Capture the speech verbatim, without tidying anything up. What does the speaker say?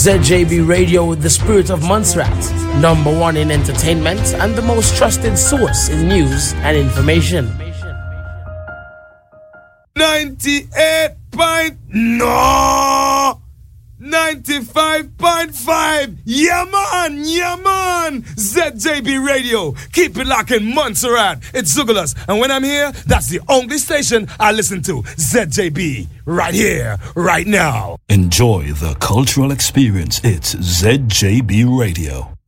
Z J B Radio with the spirit of Montserrat. Number one in entertainment and the most trusted source in news and information. ninety-eight point no ninety-five point five. Yeah man, yeah man. Z J B Radio. Keep it locked in Montserrat. It's Zugulas. And when I'm here, that's the only station I listen to. Z J B. Right here, right now. Enjoy the cultural experience. It's Z J B Radio.